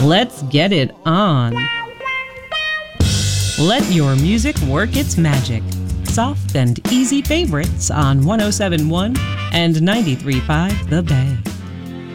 Let's get it on. Let your music work its magic. Soft and easy favorites on 107.1 and 93.5 The Bay.